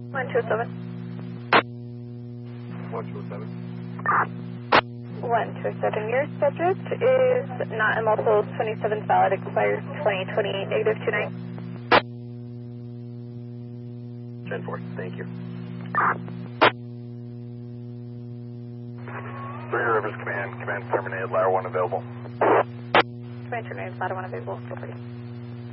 127. 127. 127. Your subject is not in multiples, 27 valid, expires 2020, negative 29. 10-4, thank you. Three Rivers Command terminated, ladder 1 available. Command terminated, ladder 1 available, 440.